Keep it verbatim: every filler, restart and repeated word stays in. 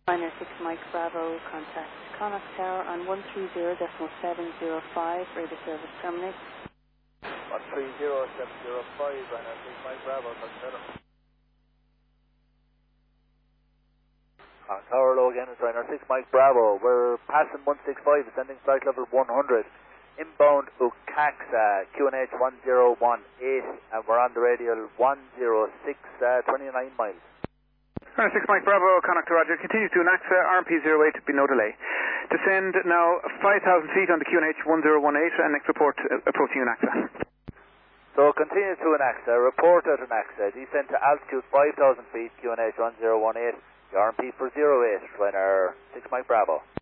Ryanair six Mike Bravo, contact Connacht Tower on one three zero point seven zero five, radio service terminate. one three zero point seven zero five, Ryanair six Mike Bravo, Connacht Tower. Connacht Tower, hello again, it's Ryanair six Mike Bravo. We're passing one six five, ascending flight level one hundred. Inbound Ucaxa, Q N H one zero one eight, and we're on the radial one zero six, uh, twenty-nine miles. Ryanair six Mike Bravo, Connacht Roger, continues to N A X A, R M P zero eight, be no delay. Descend now five thousand feet on the Q N H one zero one eight, and next report uh, approaching N A X A. So continue to N A X A, report at N A X A, descend to altitude five thousand feet, Q N H one zero one eight, the R M P for zero eight, Ryanair six Mike Bravo.